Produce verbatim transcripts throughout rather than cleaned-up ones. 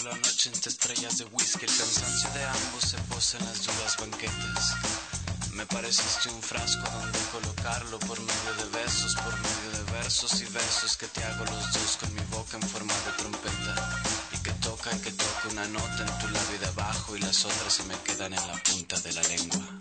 la noche entre estrellas de whisky, el cansancio de ambos se posa en las duras banquetas. Me pareciste un frasco donde colocarlo por medio de besos, por medio de versos y versos que te hago los dos con mi boca en forma de trompeta. Y que toca y que toca una nota en tu labio de abajo y las otras se me quedan en la punta de la lengua.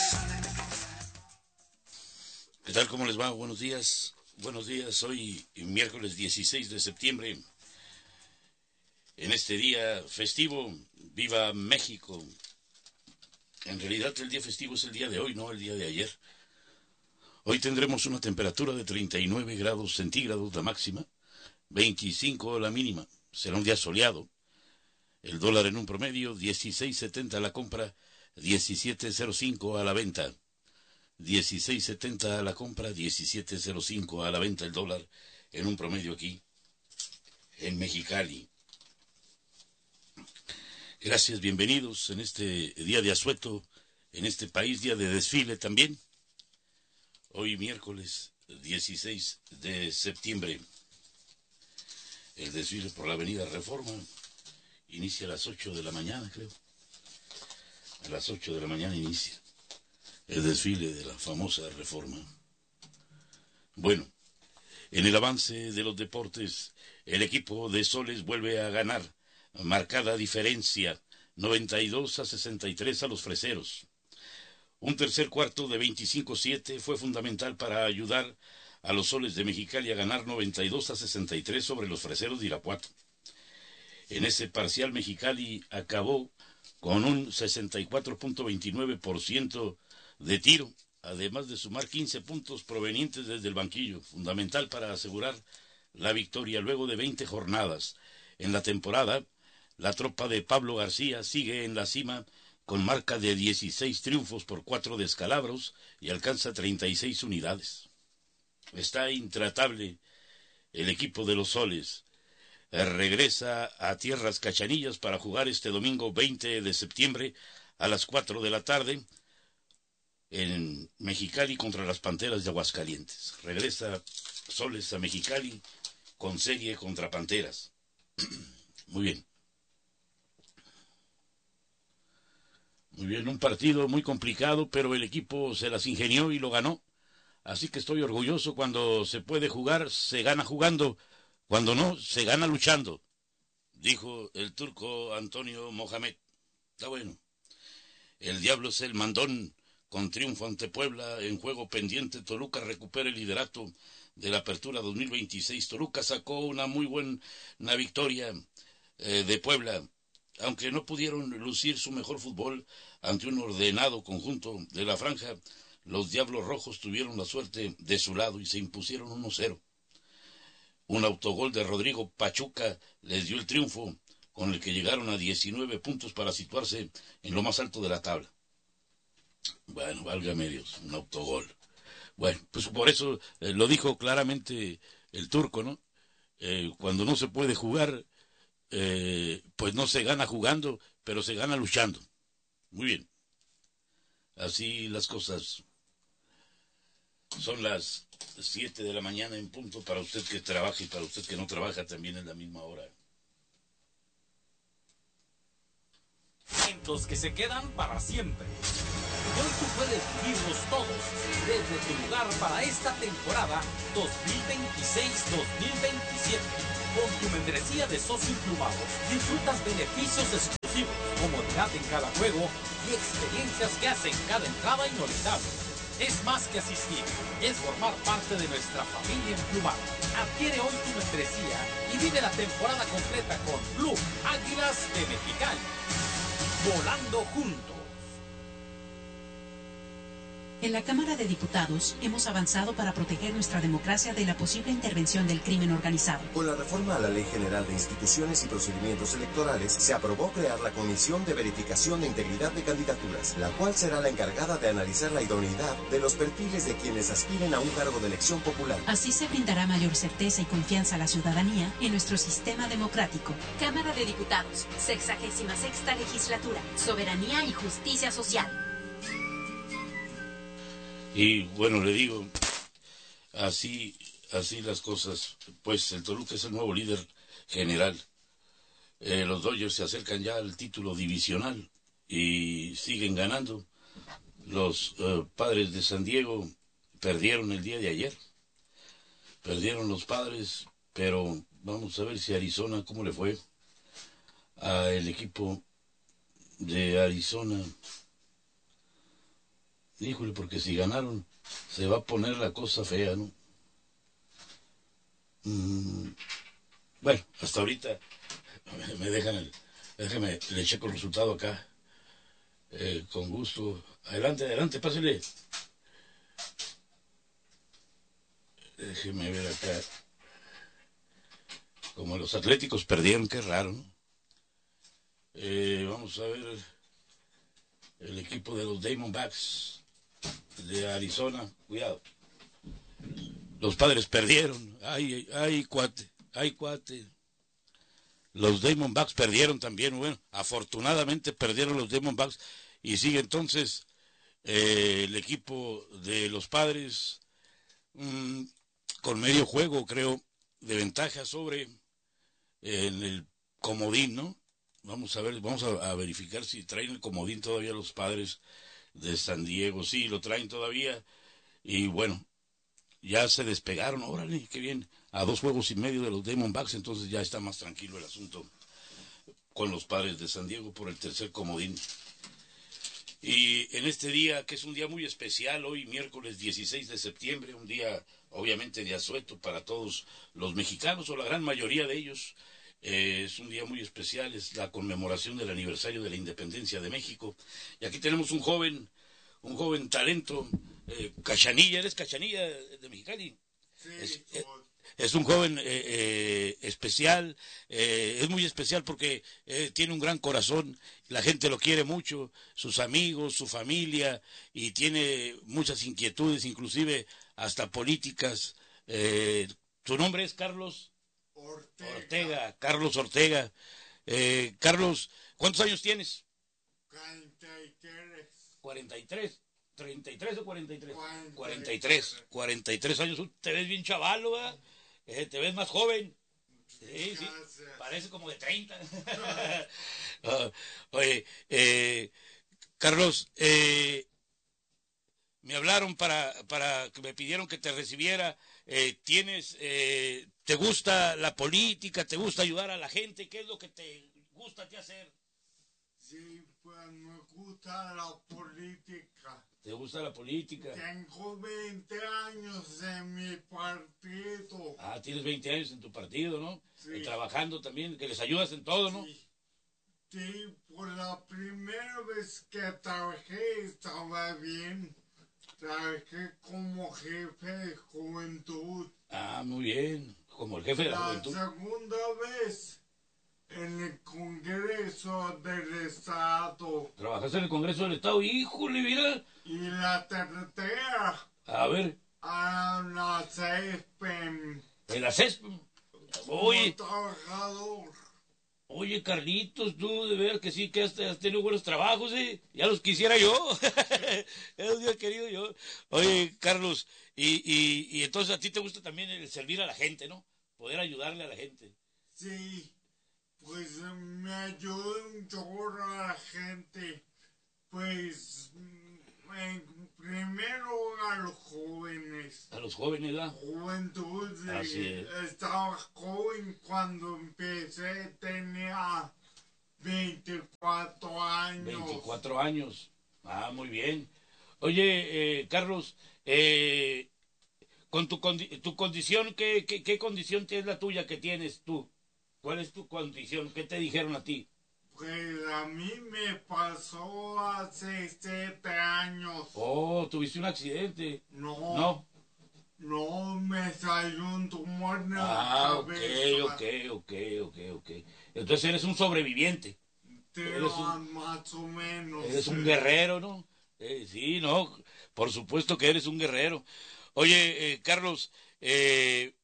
¿Qué tal? ¿Cómo les va? Buenos días. Buenos días. Hoy miércoles dieciséis de septiembre. En este día festivo, viva México. En realidad el día festivo es el día de hoy, no el día de ayer. Hoy tendremos una temperatura de treinta y nueve grados centígrados la máxima, veinticinco la mínima. Será un día soleado. El dólar en un promedio, dieciséis setenta a la compra, diecisiete cero cinco a la venta. dieciséis setenta a la compra, diecisiete cero cinco a la venta el dólar en un promedio aquí en Mexicali. Gracias, bienvenidos en este día de asueto, en este país, día de desfile también. Hoy miércoles dieciséis de septiembre. El desfile por la avenida Reforma inicia a las ocho de la mañana, creo. A las ocho de la mañana inicia el desfile de la famosa Reforma. Bueno, en el avance de los deportes, el equipo de Soles vuelve a ganar. Marcada diferencia, noventa y dos a sesenta y tres a los freseros. Un tercer cuarto de veinticinco siete fue fundamental para ayudar a los Soles de Mexicali a ganar noventa y dos a sesenta y tres sobre los freseros de Irapuato. En ese parcial Mexicali acabó con un sesenta y cuatro punto veintinueve por ciento de tiro, además de sumar quince puntos provenientes desde el banquillo, fundamental para asegurar la victoria luego de veinte jornadas. En la temporada, la tropa de Pablo García sigue en la cima con marca de dieciséis triunfos por cuatro descalabros y alcanza treinta y seis unidades. Está intratable el equipo de los Soles. Regresa a tierras cachanillas para jugar este domingo veinte de septiembre a las cuatro de la tarde en Mexicali contra las Panteras de Aguascalientes. Regresa Soles a Mexicali con serie contra Panteras. Muy bien. Muy bien, un partido muy complicado, pero el equipo se las ingenió y lo ganó. Así que estoy orgulloso. Cuando se puede jugar, se gana jugando. Cuando no, se gana luchando, dijo el turco Antonio Mohamed. Está bueno. El Diablo es el mandón. Con triunfo ante Puebla, en juego pendiente, Toluca recupera el liderato de la Apertura dos mil veintiséis. Toluca sacó una muy buena victoria eh, de Puebla, aunque no pudieron lucir su mejor fútbol ante un ordenado conjunto de la franja. Los Diablos Rojos tuvieron la suerte de su lado y se impusieron uno cero. Un autogol de Rodrigo Pachuca les dio el triunfo, con el que llegaron a diecinueve puntos para situarse en lo más alto de la tabla. Bueno, válgame Dios, un autogol. Bueno, pues por eso eh, lo dijo claramente el turco, ¿no? Eh, cuando no se puede jugar, eh, pues no se gana jugando, pero se gana luchando. Muy bien. Así las cosas. Son las siete de la mañana en punto para usted que trabaja y para usted que no trabaja también en la misma hora. Momentos que se quedan para siempre. Y hoy tú puedes vivirlos todos desde tu lugar para esta temporada dos mil veintiséis dos mil veintisiete. Con tu membresía de socio emplumado disfrutas beneficios exclusivos, comodidad en cada juego y experiencias que hacen cada entrada inolvidable. Es más que asistir, es formar parte de nuestra familia emplumada. Adquiere hoy tu membresía y vive la temporada completa con Club Águilas de Mexicali. Volando juntos. En la Cámara de Diputados hemos avanzado para proteger nuestra democracia de la posible intervención del crimen organizado. Con la reforma a la Ley General de Instituciones y Procedimientos Electorales, se aprobó crear la Comisión de Verificación de Integridad de Candidaturas, la cual será la encargada de analizar la idoneidad de los perfiles de quienes aspiren a un cargo de elección popular. Así se brindará mayor certeza y confianza a la ciudadanía en nuestro sistema democrático. Cámara de Diputados, sexagésima sexta legislatura, soberanía y justicia social. Y bueno, le digo, así, así las cosas. Pues el Toluca es el nuevo líder general. Eh, los Dodgers se acercan ya al título divisional y siguen ganando. Los uh, Padres de San Diego perdieron el día de ayer. Perdieron los Padres, pero vamos a ver si Arizona, cómo le fue al equipo de Arizona. Híjole, porque si ganaron, se va a poner la cosa fea, ¿no? Mm, bueno, hasta ahorita me, me dejan el... Déjame, le checo el resultado acá. Eh, con gusto. Adelante, adelante, pásele. Déjeme ver acá. Como los Atléticos perdieron, qué raro, ¿no? Eh, vamos a ver el equipo de los Diamondbacks de Arizona. Cuidado. Los Padres perdieron. Ay, ay, cuate, ay, cuate. Los Diamondbacks perdieron también. Bueno, afortunadamente perdieron los Diamondbacks. Y sigue entonces eh, el equipo de los Padres mmm, con medio juego, creo, de ventaja sobre eh, el comodín, ¿no? Vamos a ver, vamos a, a verificar si traen el comodín todavía los Padres de San Diego. Sí, lo traen todavía. Y bueno, ya se despegaron, órale, qué bien, a dos juegos y medio de los Diamondbacks, entonces ya está más tranquilo el asunto con los Padres de San Diego por el tercer comodín. Y en este día, que es un día muy especial, hoy miércoles dieciséis de septiembre, un día obviamente de asueto para todos los mexicanos, o la gran mayoría de ellos, eh, es un día muy especial, es la conmemoración del aniversario de la independencia de México. Y aquí tenemos un joven, un joven talento, eh, Cachanilla, ¿eres Cachanilla de Mexicali? Sí, es, es, es un joven eh, eh, especial, eh, es muy especial porque eh, tiene un gran corazón, la gente lo quiere mucho, sus amigos, su familia, y tiene muchas inquietudes, inclusive hasta políticas. Eh, ¿Tu nombre es Carlos? Ortega. Ortega, Carlos Ortega. Eh, Carlos, ¿cuántos años tienes? cuarenta y tres. cuarenta y tres. ¿treinta y tres o cuarenta y tres? cuarenta y tres. cuarenta y tres años. Te ves bien chavalo, ¿verdad? Eh, te ves más joven. Sí, sí. Parece como de treinta. uh, oye, eh, Carlos, eh, me hablaron para, para que me pidieron que te recibiera. Eh, tienes, eh, ¿te gusta la política? ¿Te gusta ayudar a la gente? ¿Qué es lo que te gusta a ti hacer? Sí, pues me gusta la política. ¿Te gusta la política? Tengo veinte años en mi partido. Ah, tienes veinte años en tu partido, ¿no? Sí. Eh, trabajando también, que les ayudas en todo, ¿no? Sí. Sí, por la primera vez que trabajé estaba bien. Trabajé como jefe de juventud. Ah, muy bien, como el jefe de la La juventud. segunda vez en el Congreso del Estado. ¿Trabajaste en el Congreso del Estado? ¡Híjole, mira! Y la tercera A ver, a la C E P E M. en la C E S P. Como Oye, trabajador. oye, Carlitos, tú de ver que sí, que has, has tenido buenos trabajos, ¿eh? Ya los quisiera yo. Ya los hubiera querido yo. Oye, Carlos, y, y, y entonces a ti te gusta también el servir a la gente, ¿no? Poder ayudarle a la gente. Sí, pues me ayuda un chorro a la gente. Pues en, primero a los jóvenes. A los jóvenes, ¿verdad? Juventud. Así es. Estaba joven cuando empecé, tenía veinticuatro años. veinticuatro años. Ah, muy bien. Oye, eh, Carlos, eh, con tu, condi tu condición, ¿qué, qué, ¿qué condición es la tuya que tienes tú? ¿Cuál es tu condición? ¿Qué te dijeron a ti? Pues a mí me pasó hace siete años. Oh, tuviste un accidente. No. No. No, me salió un tumor en Ah, la ok, cabeza. ok, ok, ok, ok. Entonces eres un sobreviviente. Pero Eres un- más o menos. Eres un sí. guerrero, ¿no? Eh, sí, no, por supuesto que eres un guerrero. Oye, eh, Carlos, eh,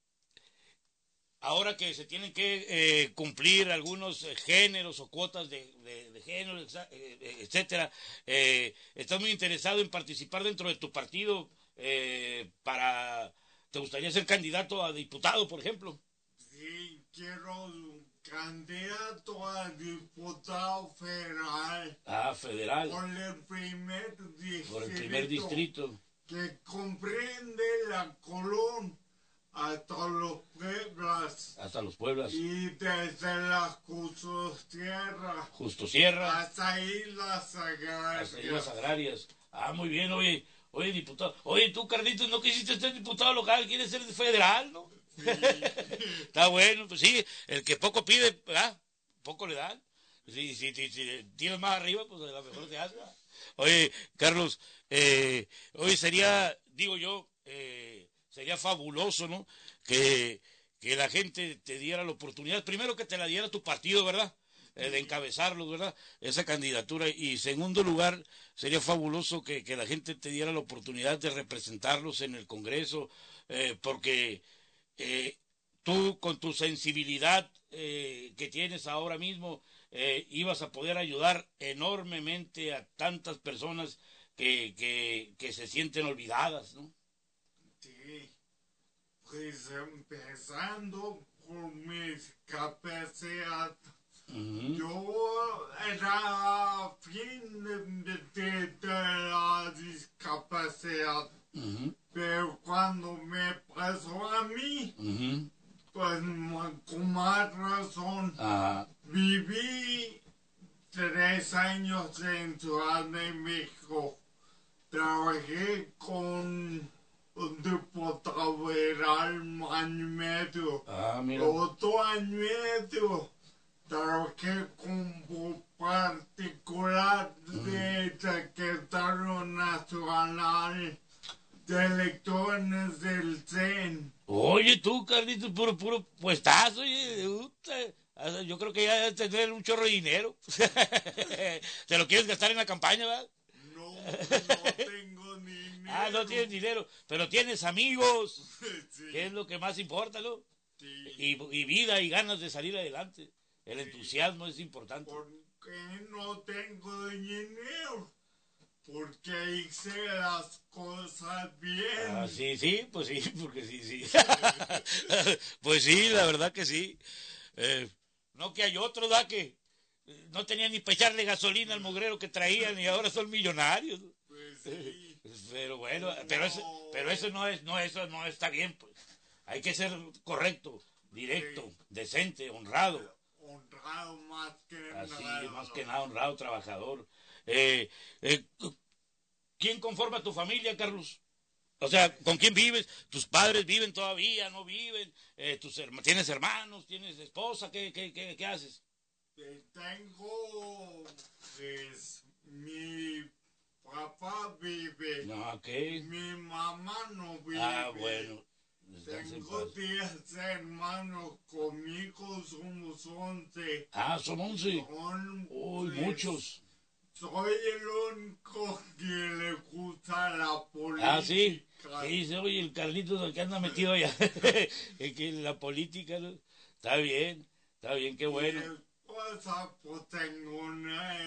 ahora que se tienen que eh, cumplir algunos eh, géneros o cuotas de, de, de género, exa- eh, eh, etcétera, eh, ¿estás muy interesado en participar dentro de tu partido eh, para... ¿Te gustaría ser candidato a diputado, por ejemplo? Sí, quiero candidato a diputado federal. Ah, federal. Por el primer distrito. Por el primer distrito. Que comprende la Colón hasta los Pueblas. Hasta los Pueblas. Y desde las Justo Sierra. Justo Sierra. Hasta Islas Agrarias. Hasta Islas Agrarias. Ah, muy bien, oye. Oye, diputado. Oye, tú, Carlitos, ¿no quisiste ser diputado local? ¿Quieres ser federal, no? Sí. Está bueno, pues sí. El que poco pide, ¿verdad? Poco le dan. Si, si, si, si tienes más arriba, pues a lo mejor te hace. Oye, Carlos, eh, hoy sería, digo yo, eh, sería fabuloso, ¿no? Que, que la gente te diera la oportunidad, primero que te la diera tu partido, ¿verdad? Eh, de encabezarlo, ¿verdad? Esa candidatura. Y segundo lugar, sería fabuloso que, que la gente te diera la oportunidad de representarlos en el Congreso, eh, porque eh, tú con tu sensibilidad eh, que tienes ahora mismo, eh, ibas a poder ayudar enormemente a tantas personas que, que, que se sienten olvidadas, ¿no? Sí, pues empezando por mis capacidades. Uh-huh. Yo era fin de, de, de la discapacidad, uh-huh. Pero cuando me pasó a mí, uh-huh. Pues con más razón, uh-huh. Viví tres años en Ciudad de México, trabajé con un diputado federal un año y medio, ah, mira. Otro año y medio. Trabajé como particular de secretario nacional de elecciones del C E N. Oye, tú, Carlitos, puro, puro puestazo, oye, yo creo que ya debes tener un chorro de dinero. ¿Te lo quieres gastar en la campaña, verdad? No, no tengo ni dinero. Ah, no tienes dinero, pero tienes amigos, sí. Que es lo que más importa, ¿no? Sí. Y, y vida y ganas de salir adelante. El entusiasmo es importante. Porque no tengo dinero. Porque hice las cosas bien. Ah, sí, sí, pues sí, porque sí, sí. Pues sí, la verdad que sí. Eh, no que hay otros, ¿da? Que no tenían ni para echarle gasolina al mugrero que traían y ahora son millonarios. Pues sí. Pero bueno, no. pero eso, pero eso no es, no, eso no está bien, pues. Hay que ser correcto, directo, sí. Decente, honrado. Honrado más que Así, nada. más que nada, honrado, trabajador. Eh, eh, ¿Quién conforma tu familia, Carlos? O sea, ¿con quién vives? ¿Tus padres viven todavía? ¿No viven? Eh, tus herma- ¿Tienes hermanos? ¿Tienes esposa? ¿Qué, qué, qué, qué haces? Eh, tengo, pues, mi papá vive. No, ok. Mi mamá no vive. Ah, bueno. Tengo diez hermanos, conmigo somos once. Ah, son once. Son, Uy, pues, muchos. Soy el único que le gusta la política. Ah, sí. Sí, sí, oye, el Carlitos el que anda metido allá. Es que la política, ¿no? Está bien, está bien, qué bueno. Mi esposa, pues tengo una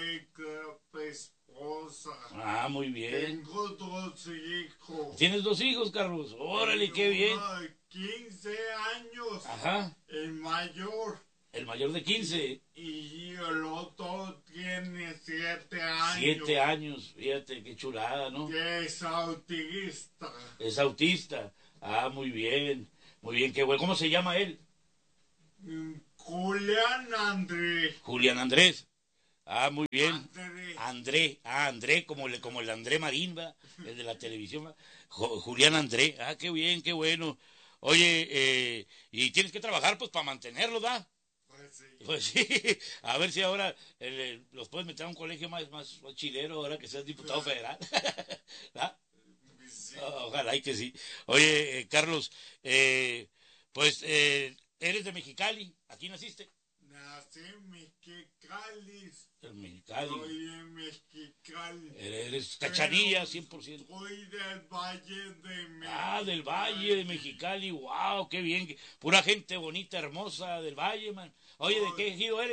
esposa. Ah, muy bien. Tengo dos hijos. ¿Tienes dos hijos, Carlos? Órale, qué bien. quince años. Ajá. El mayor. El mayor de quince. Y el otro tiene siete años. Siete años, fíjate, qué chulada, ¿no? Que es autista. Es autista. Ah, muy bien, muy bien, qué bueno. ¿Cómo se llama él? Julián Andrés. Julián Andrés. Ah, muy bien. André. André, ah, André, como el, como el André Marín, ¿va? El de la televisión, ¿va? Jo- Julián André. Ah, qué bien, qué bueno. Oye, eh, y tienes que trabajar, pues, para mantenerlo, ¿da? Pues sí. Pues sí, a ver si ahora el, el- los puedes meter a un colegio más, más, más chilero ahora que seas diputado federal. ¿Ah? Sí. Ojalá y que sí. Oye, eh, Carlos, eh, pues eh, eres de Mexicali, aquí naciste. Nací en Mexicali. En Mexicali. Soy de Mexicali. Eres cachanilla, cien por ciento. Soy del Valle de Mexicali. Ah, del Valle de Mexicali, wow, qué bien. Pura gente bonita, hermosa del Valle, man. Oye, ¿de qué ejido eres?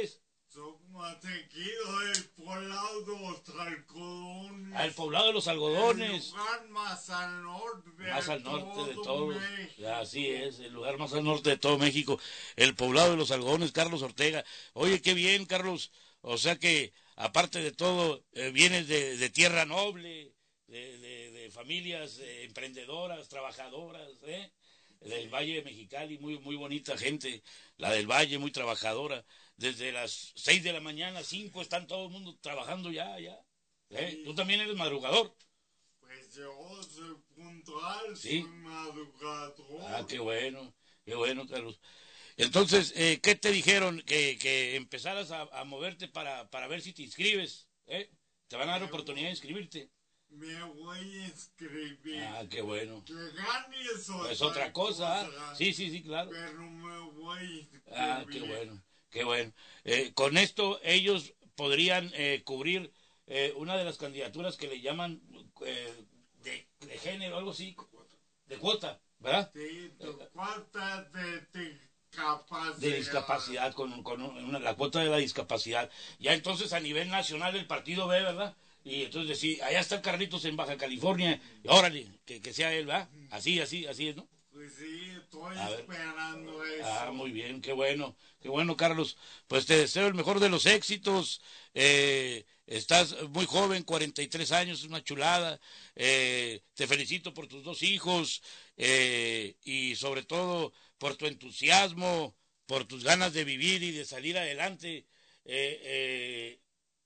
Son más seguido el poblado de los algodones. Ah, el poblado de los algodones. El lugar más al norte de Más al norte de todo todo. México. Así es, el lugar más al norte de todo México. El poblado de los algodones, Carlos Ortega. Oye, qué bien, Carlos. O sea que, aparte de todo, eh, vienes de, de tierra noble, de, de, de familias eh, emprendedoras, trabajadoras, ¿eh? Del Valle de Mexicali, muy, muy bonita gente. La del Valle, muy trabajadora. Desde las seis de la mañana, cinco, están todo el mundo trabajando ya, ya. ¿Eh? Sí. Tú también eres madrugador. Pues yo soy puntual, Sí. soy madrugador. Ah, qué bueno, qué bueno, Carlos. Entonces, eh, ¿qué te dijeron? Que, que empezaras a, a moverte para, para ver si te inscribes, ¿eh? Te van a dar Me oportunidad de inscribirte. Me voy a inscribir. Ah, qué bueno. Que gane es otra, Es otra cosa. ¿Ah? Sí, sí, sí, claro. Pero me voy a inscribir. Ah, qué bueno, qué bueno. Eh, con esto ellos podrían eh, cubrir eh, una de las candidaturas que le llaman eh, de, de género, algo así, de cuota, ¿verdad? Sí, tu cuota de discapacidad. De discapacidad, con, con una, la cuota de la discapacidad. Ya entonces a nivel nacional el partido ve, ¿verdad? Y entonces decir, allá está Carlitos en Baja California, y órale, que, que sea él, ¿verdad? Así, así, así es, ¿no? Pues sí, estoy A ver. esperando eso. Ah, muy bien, qué bueno, qué bueno, Carlos. Pues te deseo el mejor de los éxitos. Eh, estás muy joven, cuarenta y tres años, es una chulada. Eh, te felicito por tus dos hijos eh, y sobre todo por tu entusiasmo, por tus ganas de vivir y de salir adelante. Eh, eh,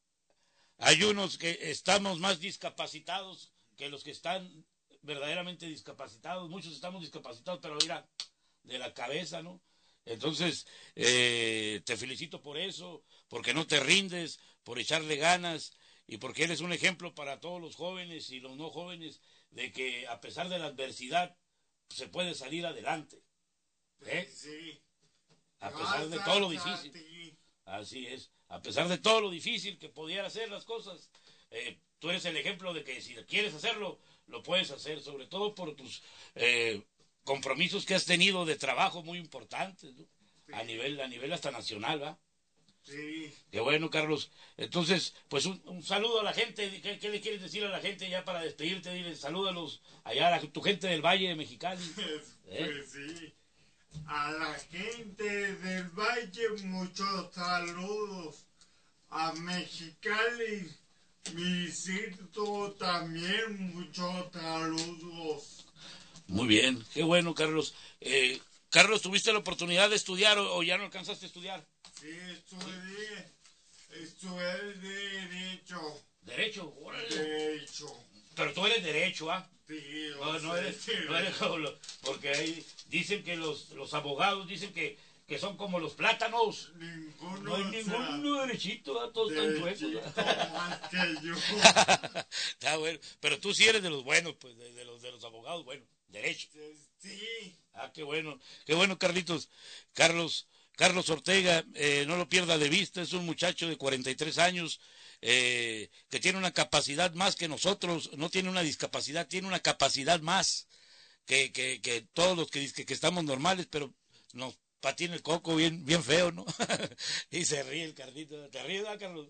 hay unos que estamos más discapacitados que los que están verdaderamente discapacitados. Muchos estamos discapacitados, pero mira, de la cabeza, ¿no? Entonces, eh, te felicito por eso, porque no te rindes, por echarle ganas y porque eres un ejemplo para todos los jóvenes y los no jóvenes de que a pesar de la adversidad se puede salir adelante. ¿Eh? Sí. A pesar de todo lo difícil. Así es. A pesar de todo lo difícil que pudiera hacer las cosas, eh, tú eres el ejemplo de que si quieres hacerlo, lo puedes hacer, sobre todo por tus eh, compromisos que has tenido de trabajo muy importantes, ¿no? Sí. a nivel a nivel hasta nacional, ¿va? Sí. Qué bueno, Carlos. Entonces, pues un, un saludo a la gente. ¿Qué, ¿Qué le quieres decir a la gente ya para despedirte? Dile, salúdalos allá a la, tu gente del Valle de Mexicali. Pues, ¿Eh? pues sí. A la gente del Valle, muchos saludos. A Mexicali, mi distrito, también muchos saludos. Muy bien, qué bueno, Carlos. Eh, Carlos, ¿tuviste la oportunidad de estudiar o, o ya no alcanzaste a estudiar? Sí, estudié, estudié Derecho. Derecho, órale. Derecho. Pero tú eres derecho, ¿ah? Sí, No, no eres, no eres como los- porque ahí dicen que los, los abogados dicen que, que son como los plátanos. Ninguno, No hay sea ninguno derechito, ¿ah? Todos están derechito chuecos. ¿ah? más que yo. Está bueno, pero tú sí eres de los buenos, pues, de, de los de los abogados, bueno, derecho. Sí, Ah, qué bueno, qué bueno, Carlitos. Carlos, Carlos Ortega, eh, no lo pierda de vista, es un muchacho de cuarenta y tres años, eh, que tiene una capacidad más que nosotros, no tiene una discapacidad, tiene una capacidad más que, que, que todos los que, que, que estamos normales, pero nos patina el coco bien, bien feo, ¿no? Y se ríe el Carlito, ¿te ríes, ¿verdad, Carlos?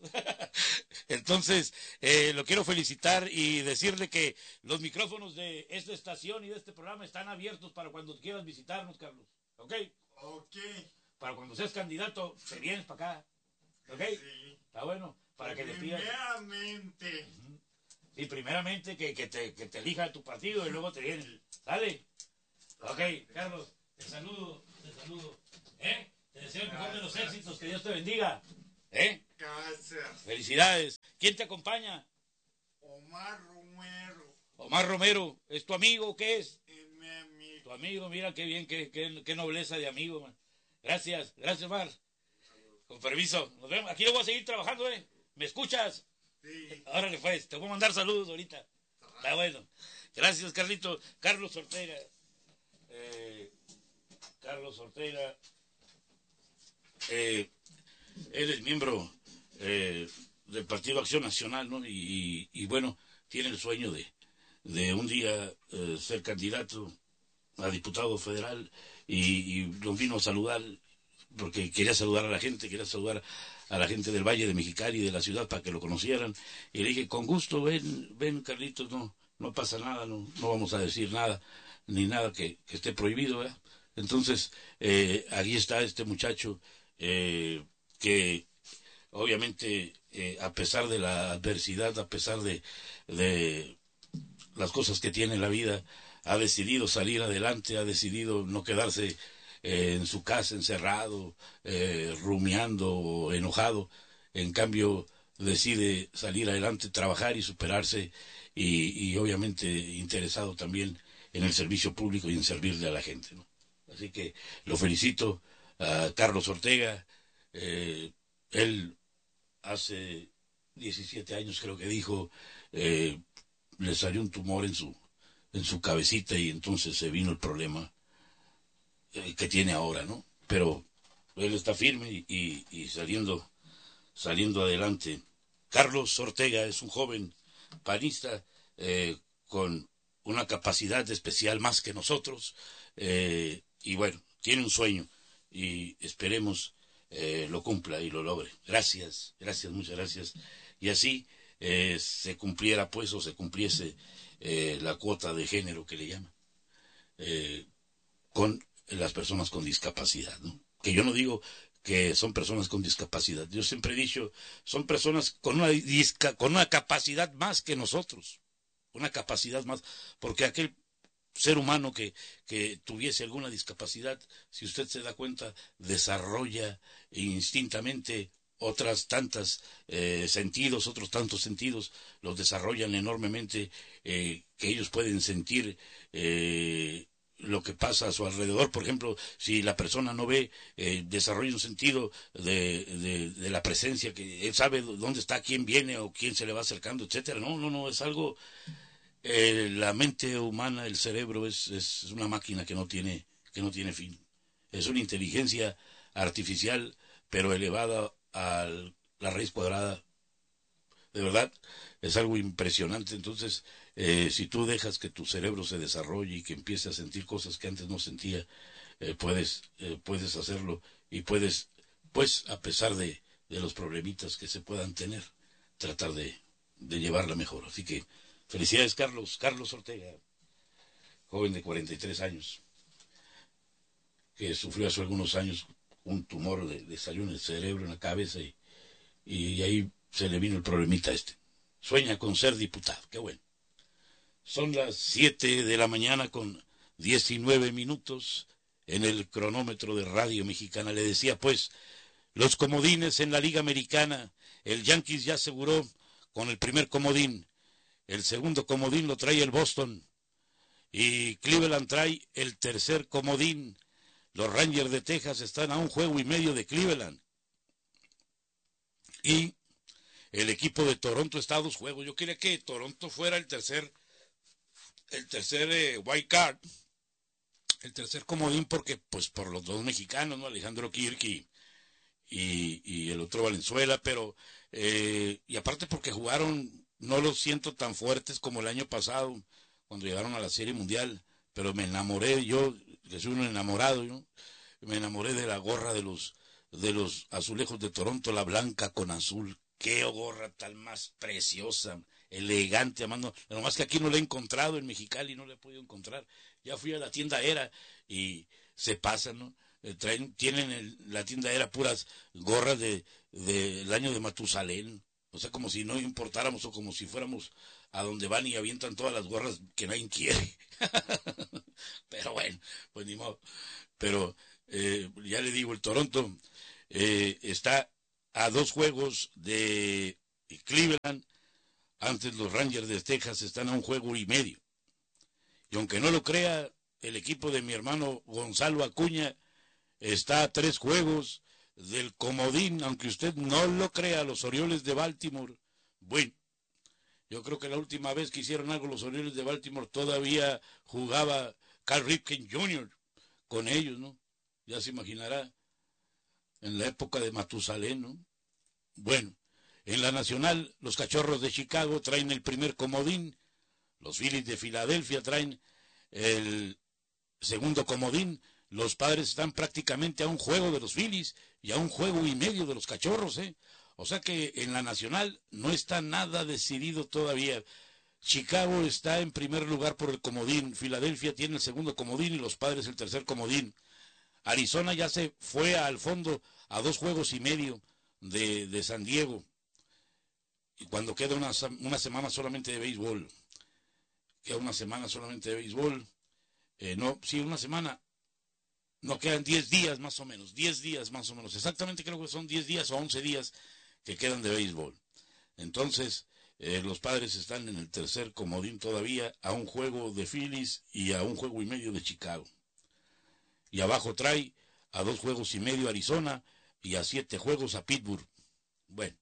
Entonces, eh, lo quiero felicitar y decirle que los micrófonos de esta estación y de este programa están abiertos para cuando quieras visitarnos, Carlos, ¿ok? ok. Para cuando seas candidato, te vienes para acá, ¿ok? Sí. Está bueno, para que le pidas. Primeramente. Sí, primeramente que, que, te, que te elija tu partido y luego te viene. ¿Sale? Ok, Carlos, te saludo, te saludo. ¿Eh? Te deseo el mejor de los éxitos, que Dios te bendiga. ¿Eh? Gracias. Felicidades. ¿Quién te acompaña? Omar Romero Omar Romero. ¿Es tu amigo o qué es? es mi amigo. Tu amigo, mira qué bien, qué, qué, qué nobleza de amigo, man. Gracias, gracias, Omar. Con permiso. Nos vemos. Aquí le voy a seguir trabajando, ¿eh? ¿Me escuchas? Sí. Órale, pues, te voy a mandar saludos ahorita. Está bueno. Gracias, Carlito. Carlos Ortega. Eh, Carlos Ortega. Eh, él es miembro eh, del Partido Acción Nacional, ¿no? Y, y, y bueno, tiene el sueño de, de un día eh, ser candidato a diputado federal y, y nos vino a saludar. porque quería saludar a la gente, quería saludar a la gente del Valle de Mexicali y de la ciudad para que lo conocieran. Y le dije, con gusto, ven, ven Carlitos, no, no pasa nada, no, no vamos a decir nada, ni nada que, que esté prohibido, ¿verdad? Entonces, eh, aquí está este muchacho eh, que obviamente, eh, a pesar de la adversidad, a pesar de, de las cosas que tiene en la vida, ha decidido salir adelante, ha decidido no quedarse eh, en su casa encerrado, eh, rumiando o enojado. En cambio, decide salir adelante, trabajar y superarse, y, y obviamente interesado también en el servicio público y en servirle a la gente, ¿no? Así que lo felicito a Carlos Ortega. Eh, él hace diecisiete años, creo que dijo, eh, le salió un tumor en su en su cabecita y entonces se vino el problema eh, que tiene ahora, ¿no? Pero él está firme y, y, y saliendo saliendo adelante. Carlos Ortega es un joven panista eh, con una capacidad especial más que nosotros, eh, y bueno, tiene un sueño y esperemos eh, lo cumpla y lo logre. Gracias, gracias, muchas gracias. Y así eh, se cumpliera pues o se cumpliese eh, la cuota de género que le llaman, eh, con las personas con discapacidad, ¿no? Que yo no digo que son personas con discapacidad, yo siempre he dicho, son personas con una, disca, con una capacidad más que nosotros, una capacidad más, porque aquel ser humano que, que tuviese alguna discapacidad, si usted se da cuenta, desarrolla instintamente otras tantas eh, sentidos, otros tantos sentidos, los desarrollan enormemente, eh, que ellos pueden sentir eh, lo que pasa a su alrededor. Por ejemplo, si la persona no ve, eh, desarrolla un sentido de, de, de la presencia, que él sabe dónde está, quién viene o quién se le va acercando, etcétera. No, no, no, es algo... Eh, la mente humana, el cerebro es, es una máquina que no tiene que no tiene fin. Es una inteligencia artificial, pero elevada a la raíz cuadrada. De verdad, es algo impresionante. Entonces, eh, si tú dejas que tu cerebro se desarrolle y que empiece a sentir cosas que antes no sentía, eh, puedes eh, puedes hacerlo y puedes, pues, a pesar de, de los problemitas que se puedan tener, tratar de, de llevarla mejor. Así que felicidades, Carlos, Carlos Ortega, joven de cuarenta y tres años, que sufrió hace algunos años un tumor, de, le salió en el cerebro, en la cabeza, y, y ahí se le vino el problemita este. Sueña con ser diputado, qué bueno. Son las siete de la mañana con diecinueve minutos en el cronómetro de Radio Mexicana. Le decía, pues, los comodines en la Liga Americana, el Yankees ya aseguró con el primer comodín. El segundo comodín lo trae el Boston y Cleveland trae el tercer comodín. Los Rangers de Texas están a un juego y medio de Cleveland. Y el equipo de Toronto está a dos juegos. Yo quería que Toronto fuera el tercer, el tercer eh, wild card, el tercer comodín, porque pues por los dos mexicanos, ¿no? Alejandro Kirk y, y, y el otro Valenzuela, pero eh, y aparte porque jugaron. No los siento tan fuertes como el año pasado, cuando llegaron a la Serie Mundial, pero me enamoré, yo, que soy un enamorado, ¿no? Me enamoré de la gorra de los de los Azulejos de Toronto, la blanca con azul. Qué gorra tan más preciosa, elegante, amando. Nomás que aquí no la he encontrado, en Mexicali no la he podido encontrar. Ya fui a la tienda Era y se pasan, ¿no? Eh, traen, tienen el, la tienda Era puras gorras de, de, del año de Matusalén. O sea, como si no importáramos o como si fuéramos a donde van y avientan todas las gorras que nadie quiere. Pero bueno, pues ni modo. Pero eh, ya le digo, el Toronto eh, está a dos juegos de Cleveland. Antes los Rangers de Texas están a un juego y medio. Y aunque no lo crea, el equipo de mi hermano Gonzalo Acuña está a tres juegos del comodín, aunque usted no lo crea, los Orioles de Baltimore. Bueno, yo creo que la última vez que hicieron algo los Orioles de Baltimore todavía jugaba Cal Ripken junior con ellos, ¿no? Ya se imaginará, en la época de Matusalén, ¿no? Bueno, en la Nacional, los Cachorros de Chicago traen el primer comodín, los Phillies de Filadelfia traen el segundo comodín, los Padres están prácticamente a un juego de los Phillies y a un juego y medio de los Cachorros, ¿eh? O sea que en la Nacional no está nada decidido todavía. Chicago está en primer lugar por el comodín, Filadelfia tiene el segundo comodín y los Padres el tercer comodín. Arizona ya se fue al fondo a dos juegos y medio de, de San Diego. Y cuando queda una, una semana solamente de béisbol, queda una semana solamente de béisbol, eh, no, sí, una semana, no, quedan diez días más o menos, diez días más o menos, exactamente creo que son diez días o once días que quedan de béisbol. Entonces, eh, los Padres están en el tercer comodín todavía, a un juego de Phillies y a un juego y medio de Chicago. Y abajo trae a dos juegos y medio Arizona y a siete juegos a Pittsburgh. Bueno,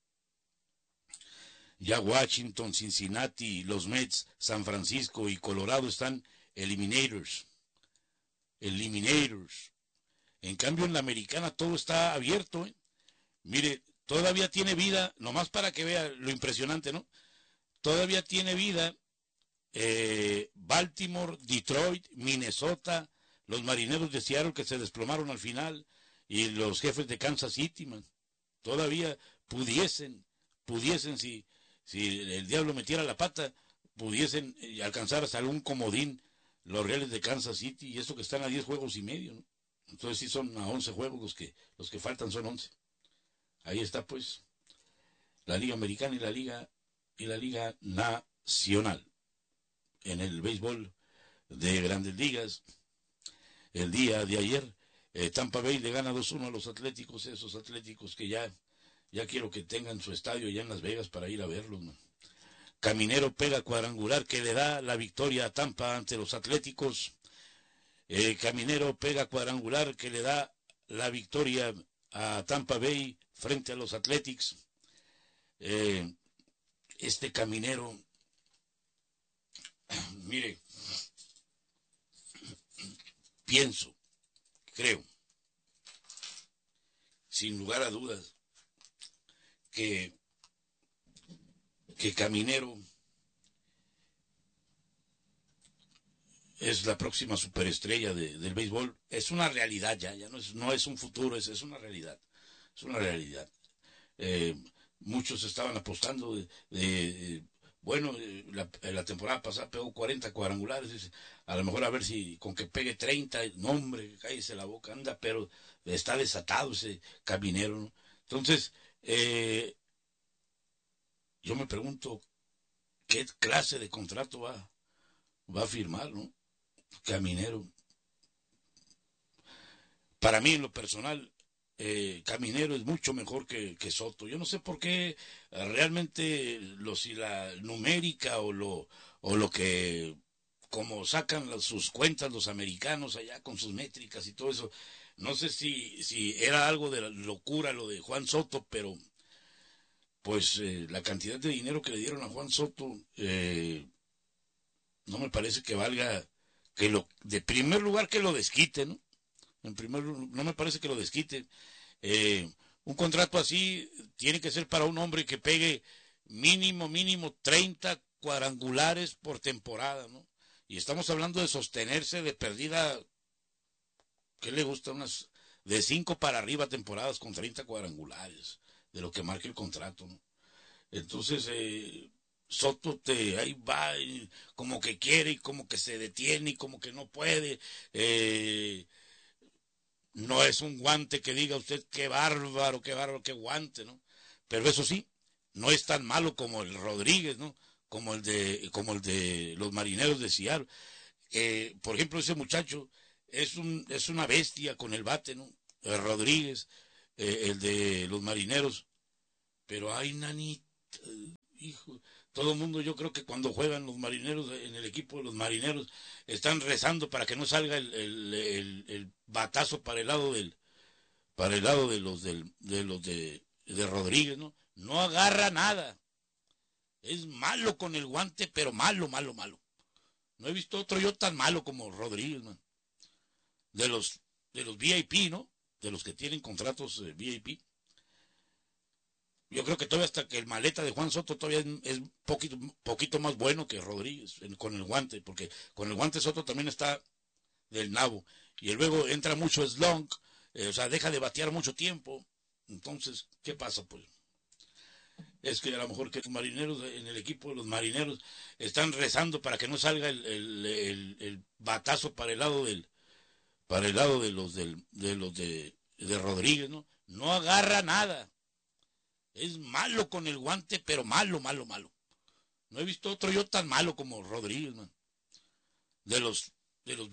ya Washington, Cincinnati, los Mets, San Francisco y Colorado están eliminators. Eliminators. En cambio en la americana todo está abierto, ¿eh? Mire, todavía tiene vida, nomás para que vea lo impresionante, ¿no? Todavía tiene vida eh, Baltimore, Detroit, Minnesota, los Marineros de Seattle que se desplomaron al final y los Jefes de Kansas City, man. Todavía pudiesen, pudiesen, si, si el diablo metiera la pata, pudiesen alcanzar hasta algún comodín los Reales de Kansas City, y eso que están a diez juegos y medio, ¿no? Entonces sí son a once juegos los que, los que faltan, son once. Ahí está pues la Liga Americana y la Liga y la Liga Nacional. En el béisbol de Grandes Ligas, el día de ayer, eh, Tampa Bay le gana dos uno a los Atléticos, esos Atléticos que ya, ya quiero que tengan su estadio allá en Las Vegas para ir a verlos, ¿no? Caminero pega cuadrangular que le da la victoria a Tampa ante los Atléticos. Eh, Caminero pega cuadrangular que le da la victoria a Tampa Bay frente a los Athletics. Eh, este Caminero, mire, pienso, creo, sin lugar a dudas, que, que Caminero es la próxima superestrella de, del béisbol. Es una realidad ya, ya no es, no es un futuro, es, es una realidad, es una realidad. Eh, muchos estaban apostando de, de bueno, la, la temporada pasada pegó cuarenta cuadrangulares, a lo mejor a ver si con que pegue treinta, no hombre, cállese la boca, anda, pero está desatado ese Caminero, ¿no? Entonces, eh, yo me pregunto, ¿qué clase de contrato va, va a firmar, ¿no? Caminero. Para mí, en lo personal, eh, Caminero es mucho mejor que, que Soto. Yo no sé por qué realmente lo, si la numérica o lo, o lo que, como sacan las, sus cuentas los americanos allá con sus métricas y todo eso, no sé si, si era algo de la locura lo de Juan Soto, pero pues eh, la cantidad de dinero que le dieron a Juan Soto eh, no me parece que valga, que lo, de primer lugar que lo desquite, ¿no? En primer lugar, no me parece que lo desquite. Eh, un contrato así tiene que ser para un hombre que pegue mínimo, mínimo treinta cuadrangulares por temporada, ¿no? Y estamos hablando de sostenerse de perdida, ¿qué le gusta? Unas de cinco para arriba temporadas con treinta cuadrangulares, de lo que marque el contrato, ¿no? Entonces, eh, Soto te ahí va y como que quiere y como que se detiene y como que no puede. Eh, no es un guante que diga usted qué bárbaro, qué bárbaro, qué guante, ¿no? Pero eso sí, no es tan malo como el Rodríguez, ¿no? Como el de, como el de los Marineros de Seattle. Eh, por ejemplo, ese muchacho es un, es una bestia con el bate, ¿no? El Rodríguez, eh, el de los Marineros. Pero ay, nanita, hijo, todo el mundo, yo creo que cuando juegan los Marineros, en el equipo de los Marineros, están rezando para que no salga el, el, el, el batazo para el lado del, para el lado de los del, de los de, de Rodríguez, ¿no? No agarra nada. Es malo con el guante, pero malo, malo, malo. No he visto otro yo tan malo como Rodríguez, man. De los, de los V I P, ¿no? De los que tienen contratos eh, V I P. Yo creo que todavía hasta que el maleta de Juan Soto todavía es, es poquito, poquito más bueno que Rodríguez en, con el guante, porque con el guante Soto también está del nabo. y luego entra mucho slunk, eh, o sea, deja de batear mucho tiempo. Entonces, ¿qué pasa? Pues es que a lo mejor que los marineros, en el equipo de los marineros, están rezando para que no salga el, el, el, el batazo para el lado del, para el lado de los del, de los de, de Rodríguez, ¿no? No agarra nada. Es malo con el guante, pero malo, malo, malo. No he visto otro yo tan malo como Rodríguez, man. De los, de los